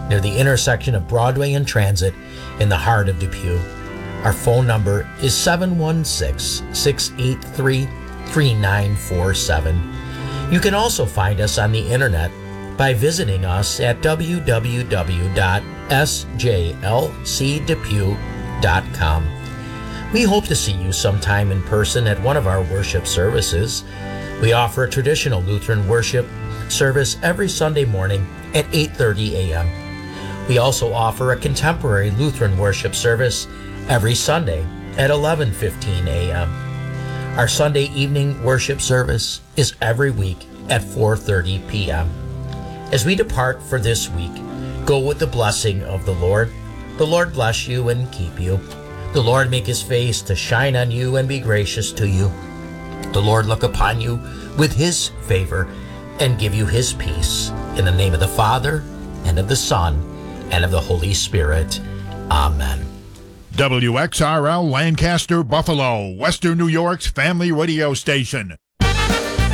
near the intersection of Broadway and Transit in the heart of Depew. Our phone number is 716-683-3947. You can also find us on the internet by visiting us at www.sjlcdepew.com. We hope to see you sometime in person at one of our worship services. We offer a traditional Lutheran worship service every Sunday morning at 8:30 a.m. We also offer a contemporary Lutheran worship service every Sunday at 11:15 a.m. Our Sunday evening worship service is every week at 4:30 p.m. As we depart for this week, go with the blessing of the Lord. The Lord bless you and keep you. The Lord make his face to shine on you and be gracious to you. The Lord look upon you with his favor and give you his peace. In the name of the Father, and of the Son, and of the Holy Spirit. Amen. WXRL Lancaster, Buffalo, Western New York's family radio station.